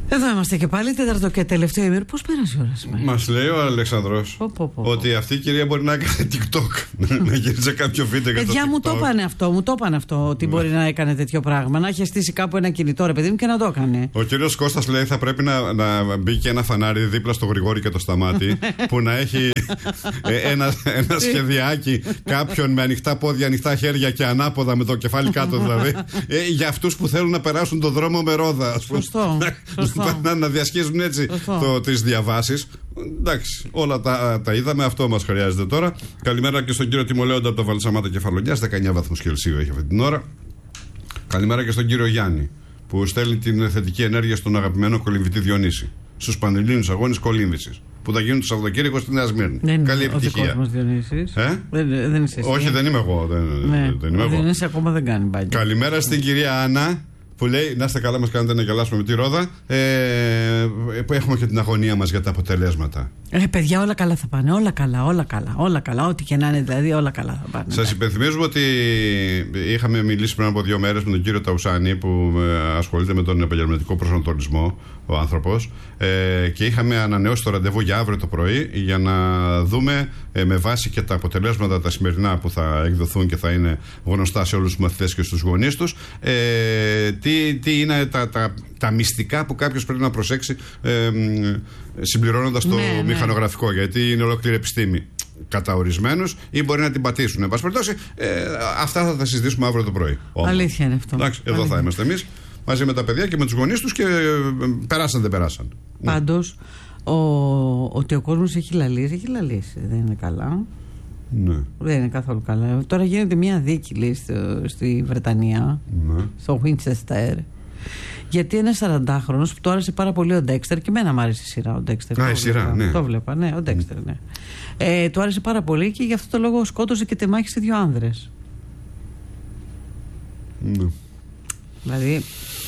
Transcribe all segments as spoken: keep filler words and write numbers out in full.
Εδώ είμαστε και πάλι, τέταρτο και τελευταίο ημίρο. Πώς πέρασε η ώρα σήμερα? Μας λέει ο Αλεξανδρός πω, πω, πω. ότι αυτή η κυρία μπορεί να έκανε TikTok. Να γύρισε κάποιο βίντεο για το Παιδιά, TikTok. μου το είπανε αυτό, μου το είπανε αυτό, ότι μπορεί να έκανε τέτοιο πράγμα. Να είχε στήσει κάπου ένα κινητό, ρε παιδί μου, και να το έκανε. Ο κύριος Κώστας λέει θα πρέπει να, να μπει και ένα φανάρι δίπλα στο Γρηγόρη και το Σταμάτη που να έχει ένα, ένα σχεδιάκι κάποιον με ανοιχτά πόδια, ανοιχτά χέρια και ανάποδα με το κεφάλι κάτω δηλαδή. ε, για αυτούς που θέλουν να περάσουν το δρόμο με ρόδα, ας πούμε. Σωστό. Σωστό. Να, να διασχίζουν έτσι το, τις διαβάσεις. Εντάξει, όλα τα, τα είδαμε, αυτό μας χρειάζεται τώρα. Καλημέρα και στον κύριο Τιμολέοντα από το Βαλσαμάτα Κεφαλονιάς, δεκαεννιά βαθμούς Κελσίου έχει αυτή την ώρα. Καλημέρα και στον κύριο Γιάννη που στέλνει την θετική ενέργεια στον αγαπημένο κολυμβητή Διονύση στους Πανελλήνιους Αγώνες Κολύμβησης που θα γίνουν το Σαββατοκύριακο στη Νέα Σμύρνη. Δεν Καλή είναι επιτυχία. ο Διονύσης. Ε? Δεν, δεν είσαι εσύ. Όχι, δεν είμαι εγώ. Δεν, ναι. δεν είμαι ο εγώ. Διονύσης ακόμα δεν κάνει μπάνιο. Καλημέρα στην κυρία Άννα που λέει να είστε καλά, μας κάνετε να γελάσουμε με τη ρόδα. Ε, που έχουμε και την αγωνία μας για τα αποτελέσματα. Ρε παιδιά, όλα καλά θα πάνε. Όλα καλά, όλα καλά. Όλα καλά. Ό,τι και να είναι, δηλαδή, όλα καλά θα πάνε. Σας υπενθυμίζουμε ότι είχαμε μιλήσει πριν από δύο μέρες με τον κύριο Ταουσάνη που ασχολείται με τον επαγγελματικό προσανατολισμό, ο άνθρωπος, ε, και είχαμε ανανεώσει το ραντεβού για αύριο το πρωί για να δούμε ε, με βάση και τα αποτελέσματα τα σημερινά που θα εκδοθούν και θα είναι γνωστά σε όλους τους μαθητές και στους γονείς τους, ε, τι, τι είναι τα, τα, τα μυστικά που κάποιος πρέπει να προσέξει ε, συμπληρώνοντας το ναι, μηχανογραφικό, ναι. γιατί είναι ολόκληρη επιστήμη κατά ορισμένους ή μπορεί να την πατήσουν. Εν πάση περιπτώσει, ε, αυτά θα τα συζητήσουμε αύριο το πρωί. Αλήθεια είναι αυτό. Εντάξει, εδώ Αλήθεια. θα είμαστε εμείς μαζί με τα παιδιά και με τους γονείς τους και ε, περάσαν δεν περάσαν. Πάντως, ο, ότι ο κόσμος έχει λαλήσει, έχει λαλήσει. Δεν είναι καλά. Ναι. Δεν είναι καθόλου καλά. Τώρα γίνεται μια δίκη, λέει, στο, στη Βρετανία, Ναι. στο Winchester. Γιατί ένα σαραντάχρονος που του άρεσε πάρα πολύ ο Ντέξτερ, και εμένα μου άρεσε η σειρά ο Ντέξτερ. Α, η σειρά, ναι. Το βλέπα, ναι, ο Ντέξτερ, ναι. Ε, του άρεσε πάρα πολύ και γι' αυτό το λόγο σκότωσε και τεμάχισε δύο άνδρες. Ναι. Δηλαδή.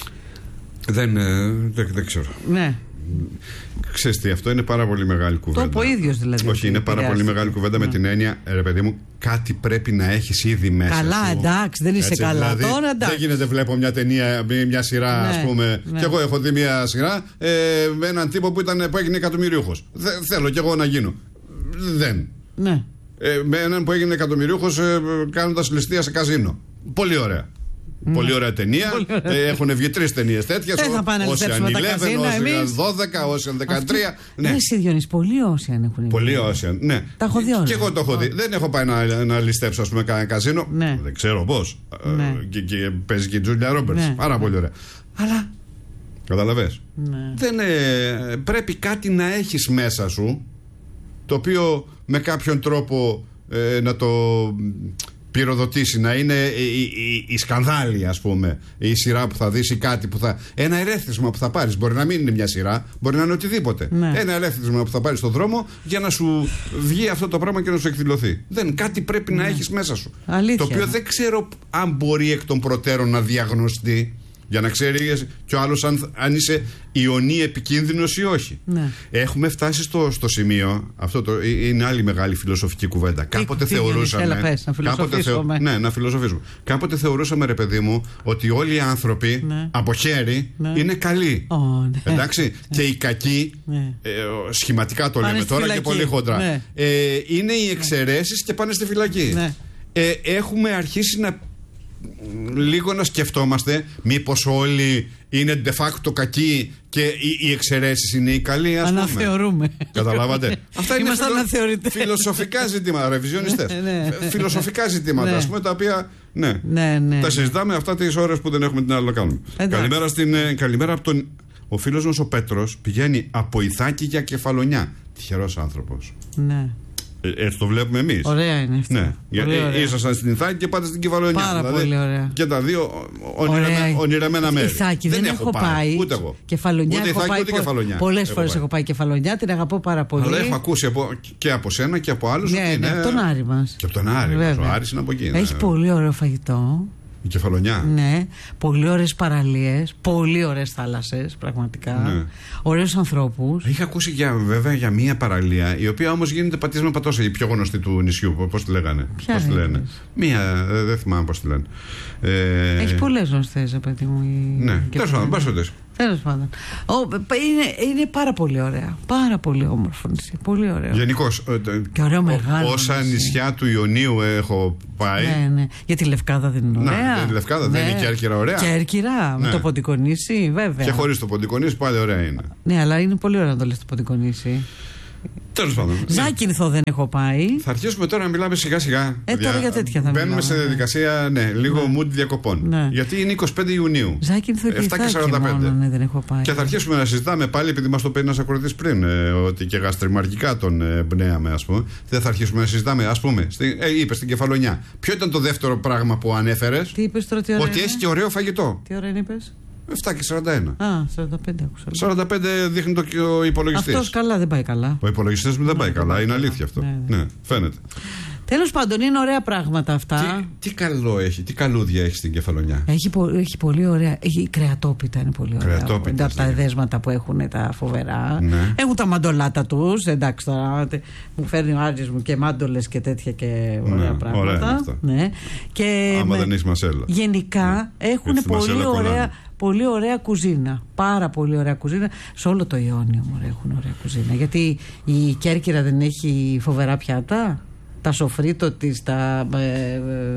Δεν, ε, δεν, δεν ξέρω. Ναι. Ξέρεις τι, αυτό είναι πάρα πολύ μεγάλη κουβέντα. Το είπε ο ίδιος δηλαδή. Όχι, είναι πάρα πολύ μεγάλη κουβέντα ναι. με την έννοια, ρε παιδί μου, κάτι πρέπει να έχεις ήδη μέσα. Καλά, σου. εντάξει, δεν είσαι Έτσι, καλά. Δηλαδή, τώρα εντάξει. δεν γίνεται, βλέπω μια ταινία, μια σειρά, ναι, ας πούμε. Ναι. Και εγώ έχω δει μια σειρά ε, με έναν τύπο που, ήταν, που έγινε εκατομμυρίουχος. Δε, θέλω κι εγώ να γίνω. Δεν. Ναι. Ε, με έναν που έγινε εκατομμυρίουχος ε, κάνοντας ληστεία σε καζίνο. Πολύ ωραία. Mm. Πολύ ωραία ταινία. Πολύ ωραία. Ε, έχουν βγει τρεις ταινίες τέτοιες. Ocean eleven, Ocean δώδεκα, Ocean δεκατρία. Ναι, εσύ Διονύση, πολύ Ocean έχουν βγει. Πολύ Ocean, ναι. Τα έχω δει όλα. Και εγώ το έχω δει. Δεν έχω πάει να, να ληστέψω, ας πούμε, κανένα καζίνο. Ναι. Δεν ξέρω πώς. Ναι. Και, και παίζει και η Τζούλια Ρόμπερτς. Ναι. Πάρα πολύ ωραία. Αλλά. Καταλαβες. Ναι. Δεν, ε, πρέπει κάτι να έχεις μέσα σου το οποίο με κάποιον τρόπο ε, να το πυροδοτήσει, να είναι η, η, η σκανδάλη, ας πούμε, η σειρά που θα δεις ή κάτι που θα. Ένα ερέθισμα που θα πάρεις. Μπορεί να μην είναι μια σειρά, μπορεί να είναι οτιδήποτε. Ναι. Ένα ερέθισμα που θα πάρεις στον δρόμο για να σου βγει αυτό το πράγμα και να σου εκδηλωθεί. Δεν, κάτι πρέπει ναι. να έχεις μέσα σου. Αλήθεια. Το οποίο δεν ξέρω αν μπορεί εκ των προτέρων να διαγνωστεί. Για να ξέρει κι ο άλλος αν, αν είσαι ιονή επικίνδυνος ή όχι. Ναι. Έχουμε φτάσει στο, στο σημείο, αυτό το, είναι άλλη μεγάλη φιλοσοφική κουβέντα. Κάποτε τι, θεωρούσαμε. Έλα, πες, να κάποτε θεω, ναι, να φιλοσοφήσουμε. Κάποτε θεωρούσαμε, ρε παιδί μου, ότι όλοι οι άνθρωποι ναι. από χέρι ναι. είναι καλοί. Oh, ναι. Εντάξει. Ναι. Και οι κακοί, ναι. ε, σχηματικά το λέμε τώρα φυλακή. Και πολύ χοντρά, ναι. ε, είναι οι εξαιρέσεις ναι. και πάνε στη φυλακή. Ναι. Ε, έχουμε αρχίσει να. Λίγο να σκεφτόμαστε μήπως όλοι είναι de facto κακοί και οι, οι εξαιρέσεις είναι οι καλοί, ας πούμε. Αναθεωρούμε. Καταλάβατε. Αυτά είναι φιλο... φιλοσοφικά ζητήματα, ρεβιζιονιστές. ναι. Φιλοσοφικά ζητήματα, ναι. ας πούμε, τα οποία ναι, ναι, ναι, τα συζητάμε αυτά τις ώρες που δεν έχουμε την άλλη να κάνουμε. Καλημέρα, στην, καλημέρα από τον. Ο φίλος μας ο Πέτρος πηγαίνει από Ιθάκη για Κεφαλονιά. Τυχερός άνθρωπος. Ναι. Έτσι το βλέπουμε εμείς. Ωραία είναι αυτό. Ναι. Γιατί ήσασταν στην Ιθάκη και πάτε στην Κεφαλονιά. Πάρα δηλαδή, πολύ ωραία. Και τα δύο ονειρεμένα, ονειρεμένα μέρη. Ιθάκη δεν, δεν έχω πάει. πάει. Ούτε εγώ. Κεφαλονιά ούτε έχω Ιθάκη, πάει. Ούτε Κεφαλονιά. Πολλές φορές έχω πάει Κεφαλονιά, την αγαπώ πάρα πολύ. Αλλά έχω ακούσει από, και από σένα και από άλλους. Ναι, ναι, είναι... από τον Άρη μας. Και από τον Άρη μας. Ο Άρης είναι από εκεί. Έχει ναι. πολύ ωραίο φαγητό. Η Κεφαλονιά. Ναι, πολύ ωραίες παραλίες, πολύ ωραίες θάλασσες, πραγματικά. Ναι. Ωραίους ανθρώπους. Είχα ακούσει για, βέβαια για μία παραλία, η οποία όμως γίνεται πατήσμα πατώσα, η πιο γνωστή του νησιού. Πώς τη λέγανε. Ποια πώς τη λένε. Μία, δεν θυμάμαι πώς τη λένε. Ε... Έχει πολλές γνωστές, παιδί μου. Η... Ναι, τέλος πάντων, πας. Τέλος πάντων. Είναι, είναι πάρα πολύ ωραία. Πάρα πολύ όμορφο νησί. Πολύ ωραίο. Γενικώς. Και ωραίο μεγάλο. Όσα νησί. Νησιά του Ιωνίου έχω πάει. Ναι, ναι. Γιατί η Λευκάδα δεν είναι ωραία. Να, η Λευκάδα ναι. δεν είναι Κέρκυρα ωραία. Κέρκυρα, ναι. με το Ποντικό νησί, βέβαια. Και χωρίς το Ποντικό νησί πάλι ωραία είναι. Ναι, αλλά είναι πολύ ωραία να το λες το Ποντικό νησί. Τέλος πάντων. Ζάκυνθο δεν έχω πάει. Θα αρχίσουμε τώρα να μιλάμε σιγά σιγά. Ε, τώρα για τέτοια θα Μπαίνουμε μιλάμε, σε διαδικασία, ναι, λίγο ναι. mood διακοπών. Ναι. Γιατί είναι είκοσι πέντε Ιουνίου. Ζάκυνθο και επτά και σαράντα πέντε. Μόνο, ναι, δεν έχω πάει. Και θα αρχίσουμε να συζητάμε πάλι, επειδή μας το πει ένας ακροατής πριν, ε, ότι και γαστριμαρκικά τον ε, πνέαμε, ας πούμε. Δεν θα αρχίσουμε να συζητάμε, ας πούμε. Στη, ε, είπε στην Κεφαλονιά. Ποιο ήταν το δεύτερο πράγμα που ανέφερες? Τι είπες τώρα, τι ώρα Ότι είναι? έχει και ωραίο φαγητό. Τι ώρα είναι, είπες? επτά και σαράντα ένα. Α, σαράντα πέντε άκουσα. σαράντα πέντε δείχνει το ο υπολογιστής. Αυτός καλά δεν πάει καλά. Ο υπολογιστής μου δεν πάει ναι, καλά, πάει είναι καλά. αλήθεια αυτό. Ναι, ναι. Ναι, φαίνεται. Τέλος πάντων, είναι ωραία πράγματα αυτά. Τι, τι καλό έχει, τι καλούδια έχει στην Κεφαλονιά. Έχει, πο, έχει πολύ ωραία. Έχει η κρεατόπιτα, είναι πολύ ωραία. Κρεατόπιτα, από τα εδέσματα που έχουν τα φοβερά. Ναι. Έχουν τα μαντολάτα τους. Εντάξει τώρα. Μου φέρνει ο Άντζης μου και μάντολες και τέτοια και ωραία ναι, πράγματα. Ωραία ναι. Και άμα με, δεν έχει μασέλα. Γενικά ναι. έχουν πολύ ωραία, πολύ ωραία κουζίνα. Πάρα πολύ ωραία κουζίνα. Σε όλο το Ιόνιο μωρέ, έχουν ωραία κουζίνα. Γιατί η Κέρκυρα δεν έχει φοβερά πιάτα. Τα σοφρίτο της, τα ε,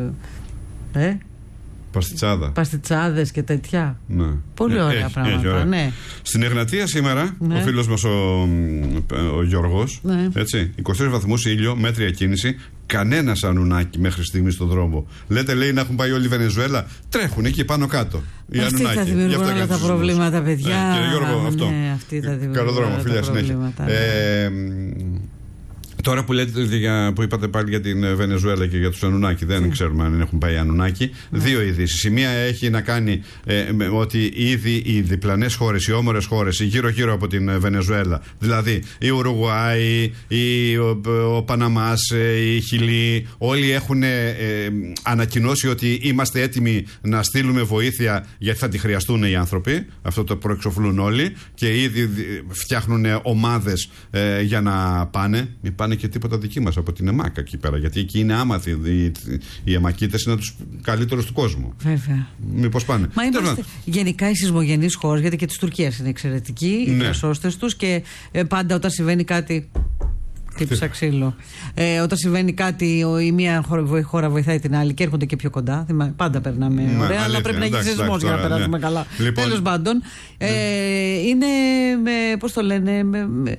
ε, ε, Παστιτσάδα. παστιτσάδες και τέτοια. Ναι. Πολύ ωραία έχει, πράγματα. έχει, ωραία. Ναι. Στην Εγνατία σήμερα, ναι. ο φίλος μας ο, ο Γιώργος, ναι. έτσι, είκοσι τρεις βαθμούς ήλιο, μέτρια κίνηση, κανένα ανουνάκι μέχρι στιγμή στον δρόμο. Λέτε, λέει, να έχουν πάει όλοι η Βενεζουέλα. Τρέχουν εκεί πάνω κάτω. Οι αυτοί ανουνάκι. θα δημιουργούν όλα τα προβλήματα, παιδιά. Ναι, κύριε Γιώργο, αυτό. Ναι, αυτοί θα δημιουργούν Καλό δρόμο, όλα φιλιά, τα προβλήματα. Ναι. Ε, Τώρα που, λέτε, για, που είπατε πάλι για την Βενεζουέλα και για τους Ανουνάκη, δεν yeah. ξέρουμε αν έχουν πάει Ανουνάκη. Yeah. Δύο ειδήσεις. Η μία έχει να κάνει ε, με, ότι ήδη οι διπλανές χώρες, οι όμορες χώρες, γύρω-γύρω από την Βενεζουέλα, δηλαδή η Ουρουγουάη, η, ο, ο Παναμάς, η Χιλή, όλοι έχουν ε, ε, ανακοινώσει ότι είμαστε έτοιμοι να στείλουμε βοήθεια γιατί θα τη χρειαστούν οι άνθρωποι. Αυτό το προεξοφλούν όλοι και ήδη φτιάχνουν ομάδες ε, για να πάνε. Μην πάνε και τίποτα δική μας από την ΕΜΑΚ εκεί πέρα. Γιατί εκεί είναι άμαθοι. Οι, οι ΕΜΑΚΙΤες είναι τους καλύτερους του κόσμου. Βέβαια. Μήπως πάνε. Μα είμαστε γενικά οι σεισμογενείς χώρες, γιατί και της Τουρκίας είναι εξαιρετικοί, ναι. οι διασώστες τους και ε, πάντα όταν συμβαίνει κάτι. Τύψα ξύλο. Ε, όταν συμβαίνει κάτι, η μία χώρα βοηθάει την άλλη και έρχονται και πιο κοντά. Πάντα περνάμε ναι, ωραία, αλήθεια, αλλά πρέπει να γίνει σεισμός για να περάσουμε ναι. καλά. Λοιπόν, τέλος πάντων, ε, ναι. είναι. Πώς το λένε. Με, με,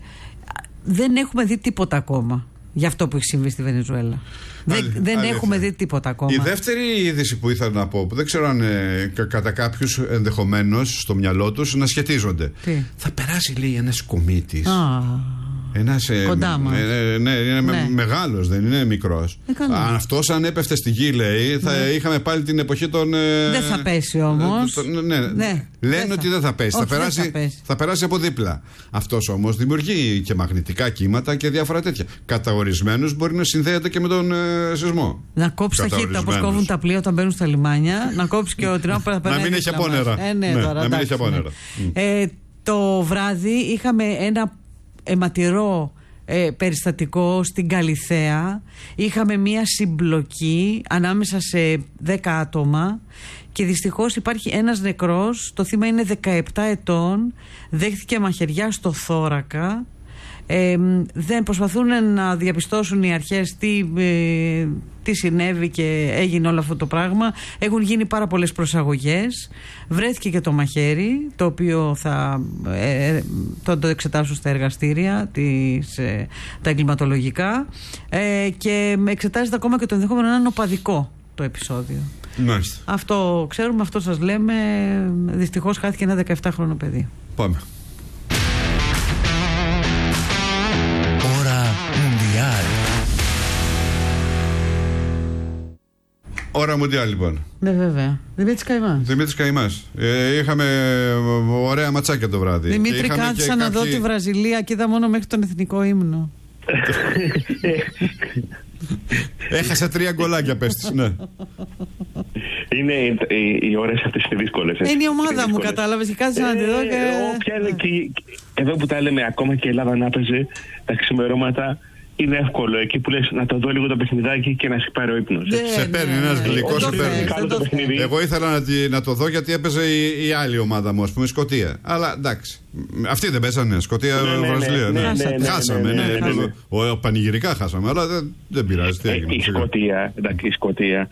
δεν έχουμε δει τίποτα ακόμα για αυτό που έχει συμβεί στη Βενεζουέλα. Δεν, δεν έχουμε δει τίποτα ακόμα. Η δεύτερη είδηση που ήθελα να πω, που δεν ξέρω αν ε, κα, κατά κάποιους ενδεχομένως στο μυαλό τους να σχετίζονται. Τι? Θα περάσει, λέει, ένας κομίτης. Ah. Ένας, κοντά μας. Ε, ναι, είναι ναι. μεγάλος, δεν είναι μικρός. Ε, αν αυτός αν έπεφτε στη γη, λέει, θα ναι. είχαμε πάλι την εποχή των. Ε, δεν θα πέσει όμως. Ε, το, ναι, ναι. Λένε δεν ότι θα. δεν θα πέσει. Όχι, θα, περάσει, θα, πέσει. θα περάσει από δίπλα. Αυτός όμως δημιουργεί και μαγνητικά κύματα και διάφορα τέτοια. Κατά ορισμένους μπορεί να συνδέεται και με τον ε, σεισμό. Να κόψει ταχύτητα όπως κόβουν τα πλοία όταν μπαίνουν στα λιμάνια. Να κόψει και ο τρένο που να μην έχει απόνερα. Ε, ναι, ναι, τώρα, να μην έχει απόνερα. Ε, το βράδυ είχαμε ένα αιματηρό Ε, περιστατικό στην Καλιθέα. Είχαμε μία συμπλοκή ανάμεσα σε δέκα άτομα και δυστυχώς υπάρχει ένας νεκρός. Το θύμα είναι δεκαεπτά ετών, δέχτηκε μαχαιριά στο θώρακα. Ε, δεν προσπαθούν να διαπιστώσουν οι αρχές τι, ε, τι συνέβη και έγινε όλο αυτό το πράγμα. Έχουν γίνει πάρα πολλές προσαγωγές. Βρέθηκε και το μαχαίρι, το οποίο θα ε, το, το εξετάσουν στα εργαστήρια τις, ε, τα εγκληματολογικά ε, και εξετάζεται ακόμα και το ενδεχόμενο να είναι οπαδικό το επεισόδιο. Μάλιστα. Αυτό ξέρουμε, αυτό σας λέμε. Δυστυχώς χάθηκε ένα δεκαεπτάχρονο παιδί. Πάμε. Ώρα Μουντιάλ, λοιπόν. Ναι, βέβαια. Δημήτρης Καϊμάς. Δημήτρης Καϊμάς. Ε, είχαμε ωραία ματσάκια το βράδυ. Δημήτρη, κάθισα να κάποιοι... δω τη Βραζιλία και είδα μόνο μέχρι τον εθνικό ύμνο. Έχασε τρία γκολάκια, πες της, ναι. Είναι οι, οι ώρες αυτές είναι δύσκολες. Είναι η ομάδα μου, κατάλαβες, και κάθισα να τη δω και... Όποια είναι και εδώ που τα λέμε, ακόμα και η Ελλάδα να παίζει τα ξημερώματα είναι εύκολο εκεί που λες να το δω λίγο το παιχνιδάκι και να σε πάρει ο ύπνος. Ναι, σε παίρνει ναι, ένας γλυκός, σε παίρνει. Εγώ ήθελα να, να το δω γιατί έπαιζε η, η άλλη ομάδα μου, ας πούμε, η Σκωτία. Αλλά εντάξει. Αυτοί δεν παίζανε, Σκωτία, ναι, Βραζιλία. Ναι, ναι, ναι, ναι, ναι, χάσαμε, ναι, ναι, ναι, ναι, ναι, ναι. Πανηγυρικά χάσαμε, αλλά δεν, δεν πειράζει. Τι έγινε, η Σκωτία, εντάξει, η Σκωτία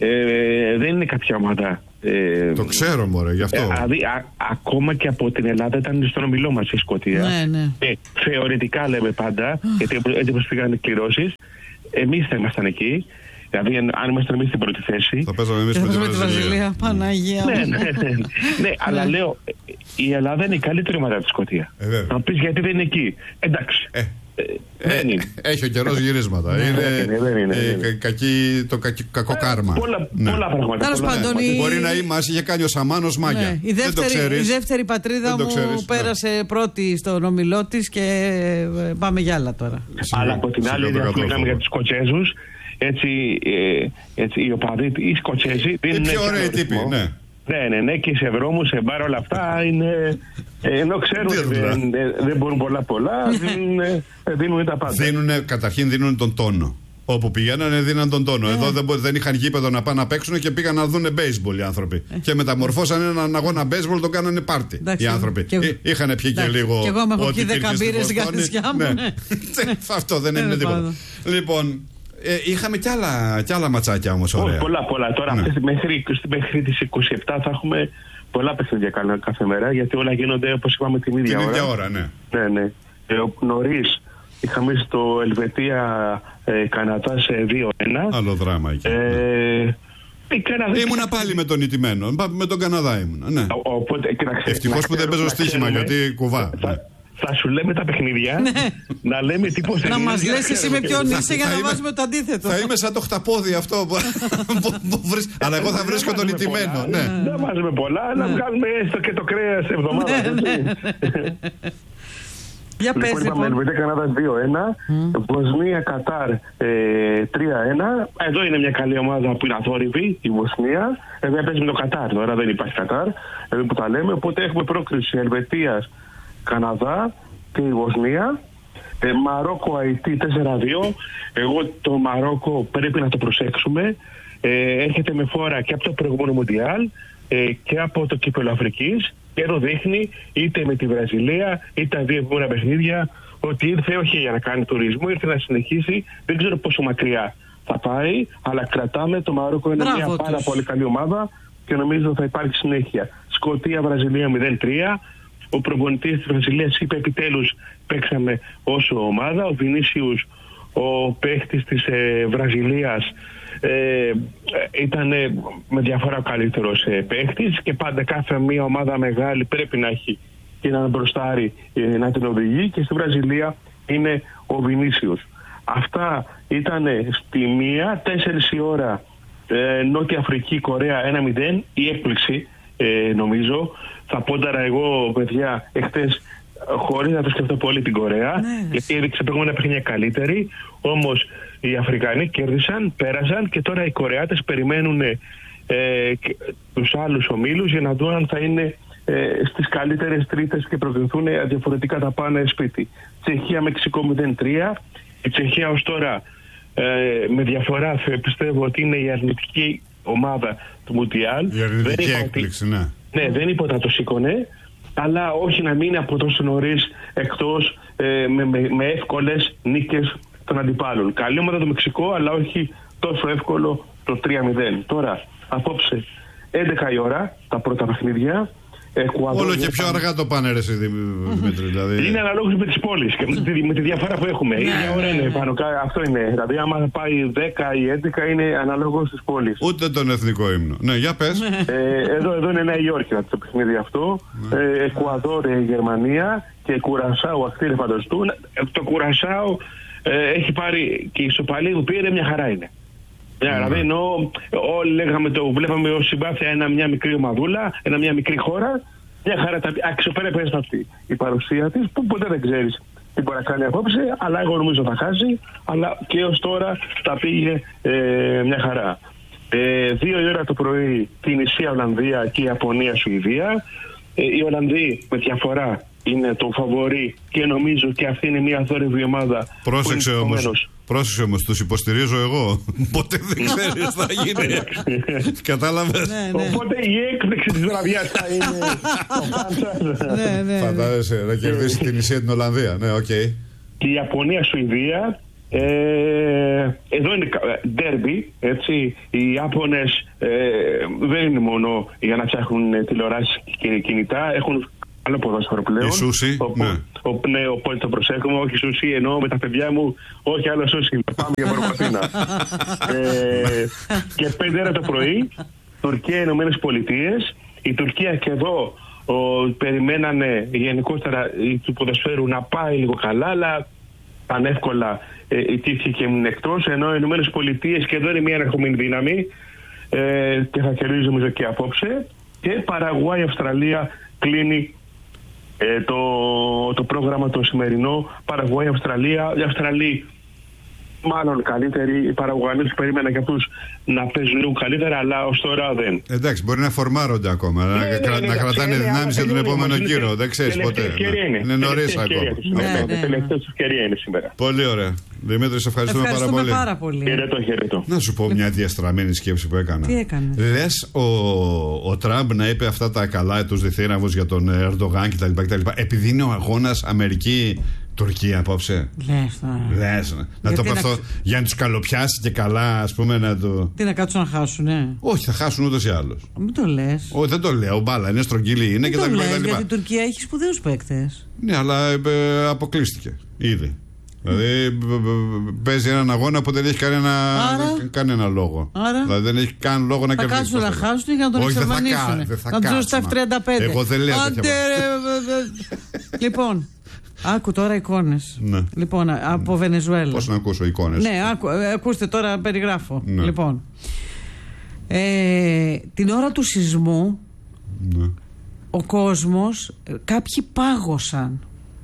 ε, δεν είναι κάποια ομάδα. Ε, το ξέρω, μωρέ, γι' αυτό. Δηλαδή, ακόμα και από την Ελλάδα ήταν στον ομιλό μας η Σκωτία. Ναι, ναι. Ε, θεωρητικά λέμε πάντα, γιατί έτσι όπως πήγαν οι κληρώσεις, εμείς θα ήμασταν εκεί. Δηλαδή, αν ήμασταν εμείς στην πρώτη θέση. Θα παίζαμε εμείς με τη Βραζιλία. Παναγία. Ναι, ναι, ναι. Ναι, αλλά λέω, η Ελλάδα είναι η καλύτερη ομάδα της Σκωτία. Θα πεις γιατί δεν είναι εκεί. Εντάξει. Ε, έχει ο καιρός γυρίσματα. Είναι το κακό κάρμα. Πολλά πράγματα. Μπορεί να μας είχε κάνει ο Σαμάνος μάγια. Η δεύτερη πατρίδα μου πέρασε πρώτη στον ομιλό της και πάμε για άλλα τώρα. Αλλά από την άλλη, μιλάμε για τους Σκοτσέζους. Έτσι, έτσι οι οπαδοί, οι Σκοτσέζοι. Είναι πιο ωραίοι τύποι, ναι. Ναι, ναι, ναι, και σε δρόμους, σε μπαρ, όλα αυτά είναι. Ενώ ξέρουν ότι δεν, δεν μπορούν πολλά πολλά, δίνουν, δίνουν τα πάντα. Δίνουνε, καταρχήν δίνουν τον τόνο. Όπου πηγαίνανε δίναν τον τόνο. Yeah. Εδώ δεν, δεν είχαν γήπεδο να πάνε να παίξουν και πήγαν να δούνε baseball οι άνθρωποι. Yeah. Και μεταμορφώσαν έναν αγώνα baseball, τον κάνανε πάρτι οι άνθρωποι. Και... Είχαν πιει και λίγο. Και εγώ με έχω πιει δέκα μπύρες στην καρδιά μου. Ναι. Αυτό δεν είναι τίποτα. Λοιπόν. Ε, είχαμε κι άλλα, κι άλλα ματσάκια όμως, ωραία. Πολλά, πολλά. Τώρα ναι. μέχρι, μέχρι τις είκοσι επτά θα έχουμε πολλά παιχνίδια κάθε μέρα, γιατί όλα γίνονται, όπως είπαμε, την ίδια την ώρα. Την ίδια ώρα, ναι. Ναι, ναι. Ε, νωρίς είχαμε στο Ελβετία ε, Καναδά σε δύο ένα. Άλλο δράμα εκεί. Ε, Καναδά... Ήμουνα πάλι με τον ηττημένο. Με τον Καναδά ήμουνα. Ναι. Ευτυχώς που δεν παίζω στοίχημα, γιατί κουβά. Θα... Ναι. Θα σου λέμε τα παιχνίδια, να λέμε τι πώς να μας λες εσύ με ποιον είσαι για να βάζουμε το αντίθετο. Θα είμαι σαν το χταπόδι αυτό που βρεις. Αλλά εγώ θα βρίσκω τον ηττημένο. Δεν βάζουμε πολλά, να βγάλουμε έστω και το κρέας εβδομάδα. Για πες λοιπόν. Είπαμε Ελβετία Καναδάς δύο ένα, Βοσνία Κατάρ τρία ένα. Εδώ είναι μια καλή ομάδα που είναι αθόρυβη, η Βοσνία. Εδώ παίζει με το Κατάρ, τώρα δεν υπάρχει Κατάρ. Εδώ που τα λέμε, οπότε έχουμε πρόκριση Ελβετίας Καναδά και η Βοσνία. ε, Μαρόκο Αϊτή τέσσερα δύο. Εγώ το Μαρόκο πρέπει να το προσέξουμε. ε, Έρχεται με φόρα και από το προηγούμενο Μουντιάλ ε, και από το Κύπελλο Αφρικής. Και εδώ δείχνει είτε με τη Βραζιλία είτε τα δύο επόμενα παιχνίδια ότι ήρθε όχι για να κάνει τουρισμό, ήρθε να συνεχίσει. Δεν ξέρω πόσο μακριά θα πάει, αλλά κρατάμε. Το Μαρόκο είναι Μπράβο μια τους. πάρα πολύ καλή ομάδα και νομίζω θα υπάρχει συνέχεια. Σκωτία Βραζιλία μηδέν τρία. Ο προπονητής της Βραζιλίας είπε επιτέλους παίξαμε όσο ομάδα. Ο Βινίσιους, ο παίχτης της ε, Βραζιλίας, ε, ήταν ε, με διαφορά ο καλύτερος ε, παίχτης και πάντα κάθε μια ομάδα μεγάλη πρέπει να έχει και έναν μπροστάρι ε, να την οδηγεί και στη Βραζιλία είναι ο Βινίσιους. Αυτά ήταν στη μία, τέσσερις η ώρα ε, Νότια Αφρική, Κορέα ένα μηδέν, η έκπληξη ε, νομίζω. Θα πόνταρα εγώ, παιδιά, εχθές χωρίς να το σκεφτώ πολύ την Κορέα, ναι, γιατί έδειξε προηγούμενα παιχνίδια καλύτερη. Όμως οι Αφρικανοί κέρδισαν, πέρασαν και τώρα οι Κορεάτες περιμένουν ε, τους άλλους ομίλους για να δουν αν θα είναι ε, στις καλύτερες τρίτες και προκριθούν διαφορετικά τα πάνε σπίτι. Τσεχία Μεξικό μηδέν τρία. Η Τσεχία ως τώρα ε, με διαφορά πιστεύω ότι είναι η αρνητική ομάδα του Μουντιάλ. Η αρνητική έκπληξη, ναι. Ναι, δεν είπε ότι θα το σήκωνε, αλλά όχι να μείνει από τόσο νωρίς εκτός ε, με, με, με εύκολες νίκες των αντιπάλων. Καλή ομάδα το Μεξικό, αλλά όχι τόσο εύκολο το τρία μηδέν. Τώρα, απόψε, έντεκα η ώρα, τα πρώτα παιχνίδια. Εκουαδόρ, όλο και πιο αργά το πάνε ρε Δημήτρη. Δηλαδή... Είναι αναλόγως με τις πόλεις και με τη, με τη διαφορά που έχουμε. Η ίδια ώρα είναι πάνω, αυτό είναι. Δηλαδή άμα πάει δέκα ή έντεκα είναι αναλόγως στις πόλεις. Ούτε τον εθνικό ύμνο. Ναι, για πες. Ε, εδώ, εδώ είναι Νέα Υόρκη το παιχνίδι αυτό. ε, Εκουαδόρ, Γερμανία και Κουρασάου, αυτή είναι φανταστού. Το Κουρασάου ε, έχει πάρει και η ισοπαλία που πήρε μια χαρά είναι. Yeah, δηλαδή ενώ όλοι λέγαμε το βλέπαμε ως συμπάθεια ένα, μια μικρή ομαδούλα, ένα, μια μικρή χώρα, μια χαρά τα αξιοπρέπεια σε αυτή η παρουσία της που ποτέ δεν ξέρεις τι μπορεί να κάνει απόψε, αλλά εγώ νομίζω θα χάσει, αλλά και ως τώρα τα πήγε ε, μια χαρά. Ε, δύο η ώρα το πρωί την Ισία Ολλανδία και η Ιαπωνία Σουηδία. Ε, οι Ολλανδοί με διαφορά είναι το φαβορί και νομίζω και αυτή είναι μια θόρυβη ομάδα. Πρόσεξε όμως. Πρόσεξε όμως, τους υποστηρίζω εγώ. Ποτέ δεν ξέρεις τι θα γίνει. Κατάλαβες. Ναι, ναι. Οπότε η έκπληξη της βραδιάς θα είναι ο Ναι, ναι. Φαντάζεσαι να κερδίσει την Ισία την Ολλανδία. Ναι, οκ. Και η Ιαπωνία-Σουηδία. Ε, εδώ είναι ντέρμπι, έτσι. Οι Ιάπωνες ε, δεν είναι μόνο για να ψάχνουν τηλεοράσεις και κινητά, έχουν άλλο ποδόσφαιρο πλέον. Η Σούση, ο, ναι. Ο, ναι, οπότε το προσέχουμε, όχι Σούση, εννοώ με τα παιδιά μου, όχι άλλο Σούση, πάμε για Βορειοπαθήνα. ε, και πέντε ώρα το πρωί, Τουρκία, Ηνωμένες Πολιτείες. Η Τουρκία και εδώ ο, περιμένανε γενικότερα του ποδοσφαίρου να πάει λίγο καλά, αλλά πανεύκολα ε, ιτήθηκε και έμεινε εκτός, ενώ οι Ηνωμένες Πολιτείες και εδώ είναι μια ερχομένη δύναμη ε, και θα κερδίζει νομίζω και απόψε. Και Παραγουάη, Αυστραλία κλείνει ε, το, το πρόγραμμα το σημερινό. Παραγουάη, Αυστραλία. Οι Αυστραλοί μάλλον καλύτεροι, οι Παραγουανοί τους περίμενα και αυτούς να παίζουν λίγο καλύτερα, αλλά ως τώρα δεν. Εντάξει, μπορεί να φορμάρονται ακόμα, να, ναι, κρα, ναι, να ναι, κρατάνε ναι, δυνάμεις για τον επόμενο είναι, γύρο. Δεν ξέρεις ποτέ. Είναι, είναι νωρίς ακόμα. Η τελευταία τους ευκαιρία είναι σήμερα. Πολύ ωραία. Δημήτρη, σε ευχαριστούμε, ευχαριστούμε πάρα πολύ. πάρα πολύ. Χαιρετώ, χαιρετώ. Να σου πω μια διαστραμμένη σκέψη που έκανα. Τι έκανε? Λες ο, ο Τραμπ να είπε αυτά τα καλά, τους διθύραμβους για τον Ερντογάν κτλ. Επειδή είναι ο αγώνας Αμερική-Τουρκία απόψε. Λες τώρα. Λες, να το πω αυτό να... για να τους καλοπιάσει και καλά, ας πούμε, να το. Τι να κάτσουν να χάσουν, ε? Όχι, θα χάσουν ούτως ή άλλως. Μην το λες. Όχι, δεν το λέω. Μπάλα, είναι στρογγύλη, είναι και τα λοιπά. Γιατί η Τουρκία έχει σπουδαίους παίκτες. Ναι, αλλά ε, αποκλείστηκε ήδη. Δηλαδή παίζει έναν αγώνα που δεν έχει κανένα, κανένα λόγο. Άρα, δηλαδή δεν έχει καν λόγο να κερδίσει. Θα κάτσουν να χάσουν για να τον εξαφανίσουν. Να του στα εφ τριάντα πέντε. Εγώ δεν λέω τέτοια. Λοιπόν, άκου τώρα εικόνες. Ναι. Λοιπόν, από Βενεζουέλα. Πώς να ακούσω εικόνες? Ναι, άκου, ακούστε τώρα, περιγράφω. Ναι. Λοιπόν, ε, την ώρα του σεισμού, ναι, ο κόσμος, κάποιοι πάγωσαν.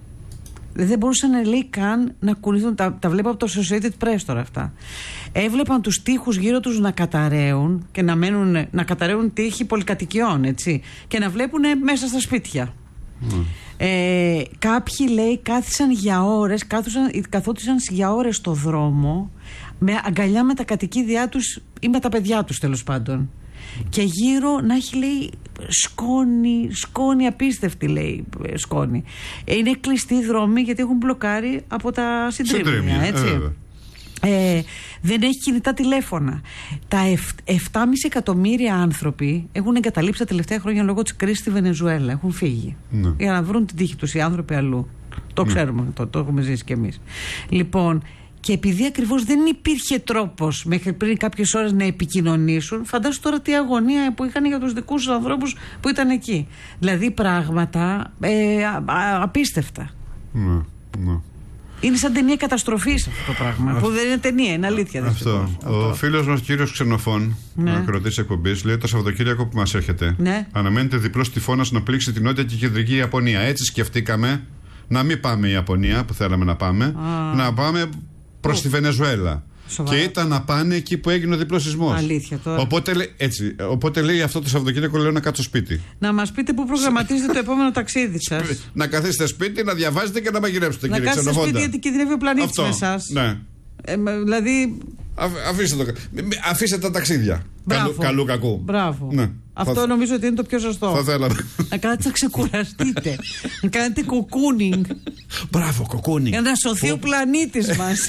Δεν μπορούσαν, λέει, καν να κουνηθούν. Τα, τα βλέπω από το Associated Press τώρα αυτά. Έβλεπαν τους τοίχους γύρω τους να καταραίουν και να, μένουν, να καταραίουν τοίχοι πολυκατοικιών, έτσι, και να βλέπουν μέσα στα σπίτια. Mm. Ε, κάποιοι, λέει, κάθισαν για ώρες, κάθουσαν, καθόντουσαν για ώρες στο δρόμο με αγκαλιά με τα κατοικίδια τους ή με τα παιδιά τους, τέλος πάντων. Mm. Και γύρω να έχει, λέει, σκόνη, σκόνη απίστευτη, λέει, σκόνη. Είναι κλειστοί δρόμοι γιατί έχουν μπλοκάρει από τα συντρίμμια, έτσι. Ε, ε, δεν έχει κινητά τηλέφωνα. Τα επτά κόμμα πέντε εκατομμύρια άνθρωποι έχουν εγκαταλείψει τα τελευταία χρόνια λόγω της κρίσης στη Βενεζουέλα. Έχουν φύγει. Ναι. Για να βρουν την τύχη τους οι άνθρωποι αλλού. Το ναι. ξέρουμε, το, το έχουμε ζήσει κι εμείς. Λοιπόν, και επειδή ακριβώς δεν υπήρχε τρόπος μέχρι πριν κάποιες ώρες να επικοινωνήσουν, φαντάσου τώρα τι αγωνία που είχαν για τους δικούς τους ανθρώπους που ήταν εκεί. Δηλαδή πράγματα ε, α, α, απίστευτα. Ναι, ναι. Είναι σαν ταινία καταστροφής αυτό το πράγμα. Α, που δεν είναι ταινία, είναι αλήθεια. Αυτό. αυτό. Ο φίλος μας κύριος Ξενοφών, ναι, ακροατής εκπομπής, λέει: το Σαββατοκύριακο που μας έρχεται, ναι, αναμένεται διπλός τυφώνας να πλήξει την νότια και κεντρική Ιαπωνία. Έτσι σκεφτήκαμε να μην πάμε η Ιαπωνία που θέλαμε να πάμε, α, να πάμε προς τη Βενεζουέλα. Σοβαρά. Και ήταν να πάνε εκεί που έγινε ο διπλός σεισμός. Αλήθεια τώρα. Οπότε, έτσι, οπότε λέει αυτό το Σαββατοκύριακο, λέω να κάτσω σπίτι. Να μας πείτε πού προγραμματίζετε το επόμενο ταξίδι σας. Να καθίσετε σπίτι, να διαβάζετε και να μαγειρέψετε, να κύριε Ξενοφόντα. Να κάτσετε σπίτι γιατί κινδυνεύει ο πλανήτης με εσάς. Ναι. Ε, δηλαδή. Α, αφήστε, το, αφήστε τα ταξίδια. Καλού, καλού κακού. Μπράβο. Ναι. Αυτό θα, νομίζω ότι είναι το πιο σωστό. Θα θέλαμε. Να κάνετε να ξεκουραστείτε. Να κάνετε κοκούνινγκ. Μπράβο, κοκούνινγκ. Για να σωθεί ο πλανήτης μας.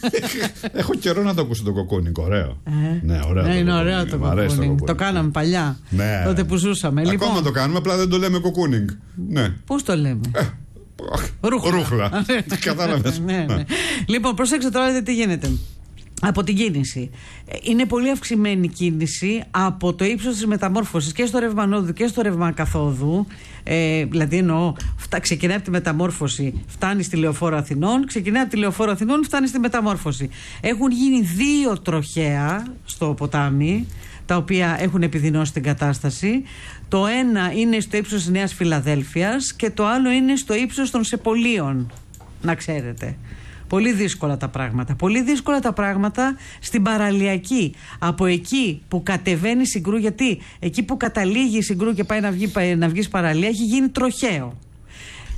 Έχω καιρό να το ακούσω το κοκούνινγκ. Ωραίο. Ε, ναι, ωραίο. Ναι, το είναι ωραίο το κοκούνινγκ. Το κάναμε παλιά. Ναι. Τότε που ζούσαμε. Ακόμα λοιπόν, το κάνουμε, απλά δεν το λέμε κοκούνινγκ. Ναι. Πώς το λέμε? Ε, Ρούχλα. Ρούχλα. Κατάλαβες. Ναι, ναι. Λοιπόν, προσέξτε τώρα τι γίνεται. Από την κίνηση. Είναι πολύ αυξημένη κίνηση από το ύψος της μεταμόρφωσης και στο ρεύμα νόδου και στο ρεύμα καθόδου. Ε, δηλαδή εννοώ, φτα, ξεκινάει από τη μεταμόρφωση, φτάνει στη Λεωφόρο Αθηνών, ξεκινάει από τη Λεωφόρο Αθηνών, φτάνει στη μεταμόρφωση. Έχουν γίνει δύο τροχαία στο ποτάμι, τα οποία έχουν επιδεινώσει την κατάσταση. Το ένα είναι στο ύψος της Νέας Φιλαδέλφειας και το άλλο είναι στο ύψος των Σεπολίων, να ξέρετε. Πολύ δύσκολα τα πράγματα. Πολύ δύσκολα τα πράγματα στην παραλιακή. Από εκεί που κατεβαίνει η Συγκρού, γιατί εκεί που καταλήγει η Συγκρού και πάει να βγει, να βγει παραλία, έχει γίνει τροχαίο.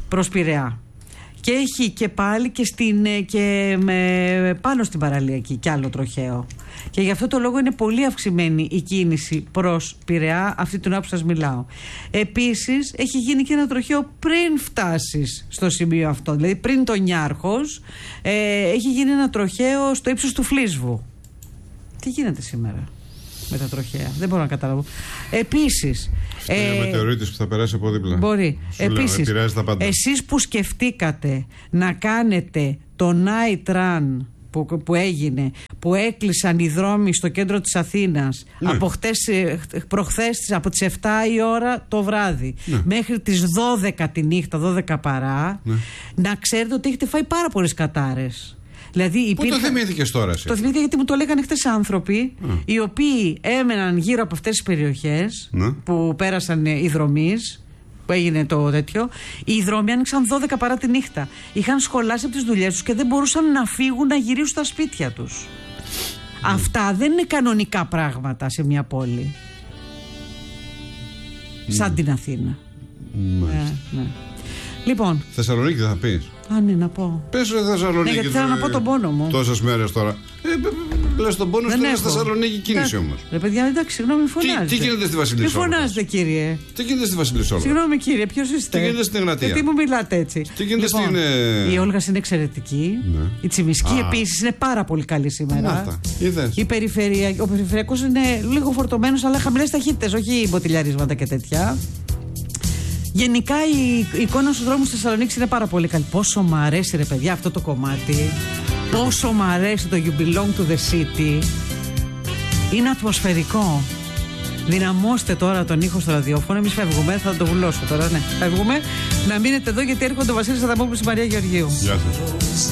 προς Πειραιά. Και έχει και πάλι και, στην, και με, πάνω στην παραλιακή κι άλλο τροχαίο. Και γι' αυτό το λόγο είναι πολύ αυξημένη η κίνηση προς Πειραιά, αυτή την ώρα που σας μιλάω. Επίσης έχει γίνει και ένα τροχαίο πριν φτάσεις στο σημείο αυτό. Δηλαδή πριν το Νιάρχος ε, έχει γίνει ένα τροχαίο στο ύψος του Φλίσβου. Τι γίνεται σήμερα με τα τροχαία? Δεν μπορώ να καταλάβω. Επίσης ε, ο μετεωρίτης που θα περάσει από δίπλα. Μπορεί. Επίσης, λέω, εσείς που σκεφτήκατε να κάνετε το night run που, που έγινε, που έκλεισαν οι δρόμοι στο κέντρο της Αθήνας, ναι, από χτες, προχθές από τις επτά η ώρα το βράδυ, ναι, μέχρι τις δώδεκα τη νύχτα, δώδεκα παρά, ναι, να ξέρετε ότι έχετε φάει πάρα πολλές κατάρες. Δηλαδή υπήρχε... Πού το θυμήθηκες τώρα εσύ? Το θυμήθηκα γιατί μου το λέγανε χτες άνθρωποι, mm. οι οποίοι έμεναν γύρω από αυτές τις περιοχές, mm. που πέρασαν οι δρομείς, που έγινε το τέτοιο. Οι δρόμοι άνοιξαν δώδεκα παρά τη νύχτα. Είχαν σχολάσει από τις δουλειές τους και δεν μπορούσαν να φύγουν να γυρίσουν στα σπίτια τους. Mm. Αυτά δεν είναι κανονικά πράγματα σε μια πόλη. Mm. Σαν την Αθήνα. Mm. Ε, ναι. Λοιπόν. Θεσσαλονίκη δεν θα πεις? Α, ναι, να πω. Πες ρε Θεσσαλονίκη. Ναι, γιατί θέλω να πω τον πόνο μου. Τόσες μέρες τώρα. Ε, λες τον πόνο σου, λες Θεσσαλονίκη κίνηση όμως. Ρε παιδιά, εντάξει, συγγνώμη, μη φωνάζετε. Τι, τι γίνεται στη Βασιλισσόλα? Μη φωνάζετε, κύριε. Τι γίνεται στη Βασιλισσόλα? Συγγνώμη, κύριε, ποιος είστε? Τι γίνεται στην Εγνατία? Γιατί μου μιλάτε έτσι? Τι γίνεται λοιπόν, στην. Ε... Η Όλγας είναι εξαιρετική. Ναι. Η Τσιμισκή επίσης είναι πάρα πολύ καλή σήμερα. Η περιφερεια... Ο περιφερειακός είναι λίγο φορτωμένος, αλλά χαμηλές ταχύτητες, όχι μποτιλιαρίσματα και τέτοια. Γενικά η, η εικόνα στους δρόμους της Θεσσαλονίκης είναι πάρα πολύ καλή. Πόσο μ' αρέσει ρε παιδιά αυτό το κομμάτι. Πόσο μ' αρέσει το You Belong to the City. Είναι ατμοσφαιρικό. Δυναμώστε τώρα τον ήχο στο ραδιόφωνο. Εμείς φεύγουμε, θα το βουλώσω τώρα, ναι. Φεύγουμε. Να μείνετε εδώ γιατί έρχονται ο Βασίλης Αδαμόπουλος και η Μαρία Γεωργίου. Γεια σας.